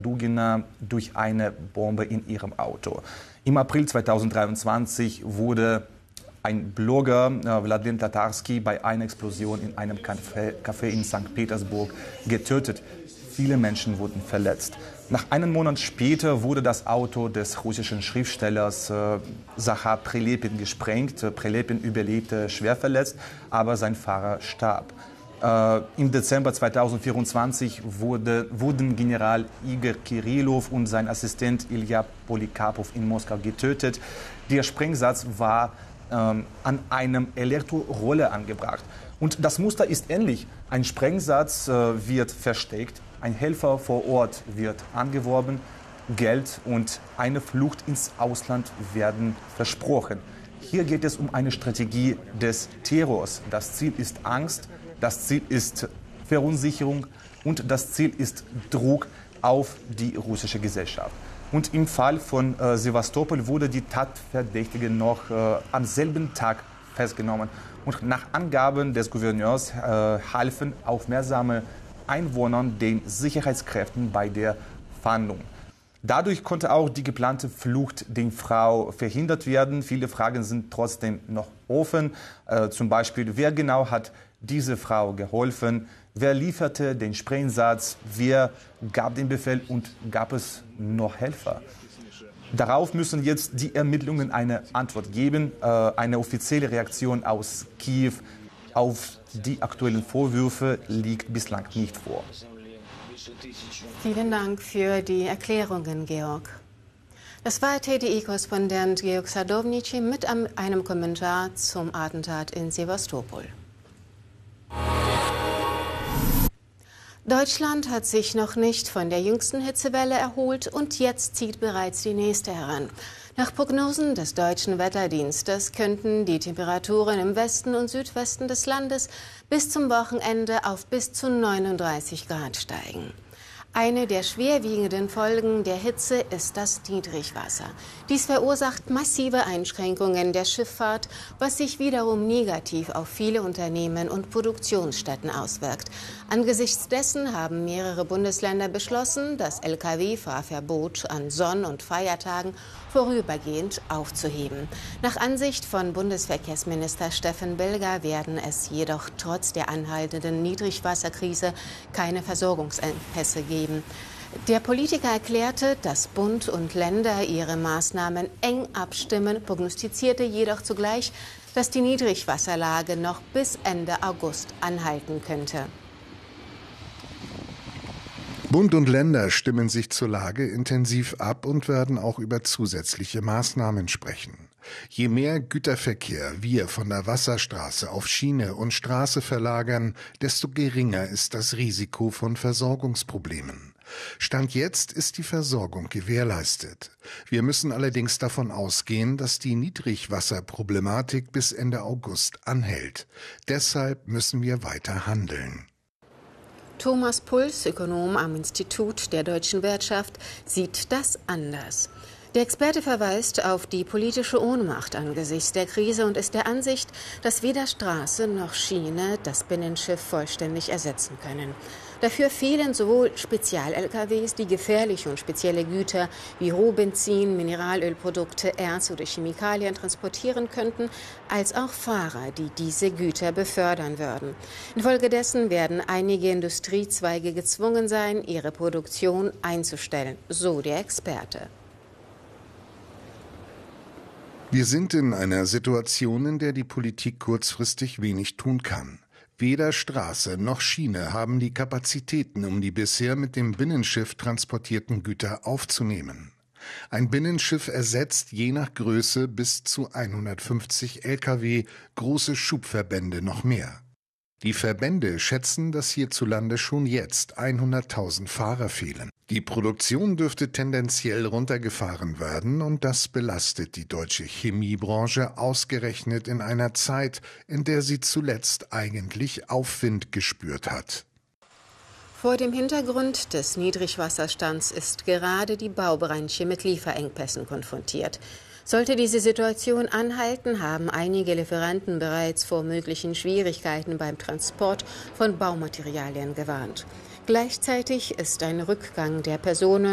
Dugina durch eine Bombe in ihrem Auto. Im April 2023 wurde ein Blogger, Wladimir Tatarski, bei einer Explosion in einem Café in St. Petersburg getötet. Viele Menschen wurden verletzt. Nach einem Monat später wurde das Auto des russischen Schriftstellers Zachar Prelepin gesprengt. Prelepin überlebte schwer verletzt, aber sein Fahrer starb. Im Dezember 2024 wurden General Igor Kirillov und sein Assistent Ilya Polikarpow in Moskau getötet. Der Sprengsatz war an einem Elektroroller angebracht. Und das Muster ist ähnlich. Ein Sprengsatz wird versteckt, ein Helfer vor Ort wird angeworben, Geld und eine Flucht ins Ausland werden versprochen. Hier geht es um eine Strategie des Terrors. Das Ziel ist Angst, das Ziel ist Verunsicherung und das Ziel ist Druck auf die russische Gesellschaft. Und im Fall von Sewastopol wurde die Tatverdächtige noch am selben Tag festgenommen. Und nach Angaben des Gouverneurs halfen aufmerksame Einwohner den Sicherheitskräften bei der Fahndung. Dadurch konnte auch die geplante Flucht der Frau verhindert werden. Viele Fragen sind trotzdem noch offen. Zum Beispiel, wer genau hat diese Frau geholfen? Wer lieferte den Sprengsatz? Wer gab den Befehl und gab es noch Helfer? Darauf müssen jetzt die Ermittlungen eine Antwort geben. Eine offizielle Reaktion aus Kiew auf die aktuellen Vorwürfe liegt bislang nicht vor. Vielen Dank für die Erklärungen, Georg. Das war TDI-Korrespondent Georg Sadownici mit einem Kommentar zum Attentat in Sewastopol. Deutschland hat sich noch nicht von der jüngsten Hitzewelle erholt und jetzt zieht bereits die nächste heran. Nach Prognosen des Deutschen Wetterdienstes könnten die Temperaturen im Westen und Südwesten des Landes bis zum Wochenende auf bis zu 39 Grad steigen. Eine der schwerwiegenden Folgen der Hitze ist das Niedrigwasser. Dies verursacht massive Einschränkungen der Schifffahrt, was sich wiederum negativ auf viele Unternehmen und Produktionsstätten auswirkt. Angesichts dessen haben mehrere Bundesländer beschlossen, das Lkw-Fahrverbot an Sonn- und Feiertagen vorübergehend aufzuheben. Nach Ansicht von Bundesverkehrsminister Steffen Bilger werden es jedoch trotz der anhaltenden Niedrigwasserkrise keine Versorgungsengpässe geben. Der Politiker erklärte, dass Bund und Länder ihre Maßnahmen eng abstimmen, prognostizierte jedoch zugleich, dass die Niedrigwasserlage noch bis Ende August anhalten könnte. Bund und Länder stimmen sich zur Lage intensiv ab und werden auch über zusätzliche Maßnahmen sprechen. Je mehr Güterverkehr wir von der Wasserstraße auf Schiene und Straße verlagern, desto geringer ist das Risiko von Versorgungsproblemen. Stand jetzt ist die Versorgung gewährleistet. Wir müssen allerdings davon ausgehen, dass die Niedrigwasserproblematik bis Ende August anhält. Deshalb müssen wir weiter handeln. Thomas Puls, Ökonom am Institut der deutschen Wirtschaft, sieht das anders. Der Experte verweist auf die politische Ohnmacht angesichts der Krise und ist der Ansicht, dass weder Straße noch Schiene das Binnenschiff vollständig ersetzen können. Dafür fehlen sowohl Spezial-LKWs, die gefährliche und spezielle Güter wie Rohbenzin, Mineralölprodukte, Erz oder Chemikalien transportieren könnten, als auch Fahrer, die diese Güter befördern würden. Infolgedessen werden einige Industriezweige gezwungen sein, ihre Produktion einzustellen, so der Experte. Wir sind in einer Situation, in der die Politik kurzfristig wenig tun kann. Weder Straße noch Schiene haben die Kapazitäten, um die bisher mit dem Binnenschiff transportierten Güter aufzunehmen. Ein Binnenschiff ersetzt je nach Größe bis zu 150 Lkw, große Schubverbände noch mehr. Die Verbände schätzen, dass hierzulande schon jetzt 100.000 Fahrer fehlen. Die Produktion dürfte tendenziell runtergefahren werden und das belastet die deutsche Chemiebranche ausgerechnet in einer Zeit, in der sie zuletzt eigentlich Aufwind gespürt hat. Vor dem Hintergrund des Niedrigwasserstands ist gerade die Baubranche mit Lieferengpässen konfrontiert. Sollte diese Situation anhalten, haben einige Lieferanten bereits vor möglichen Schwierigkeiten beim Transport von Baumaterialien gewarnt. Gleichzeitig ist ein Rückgang der Personen-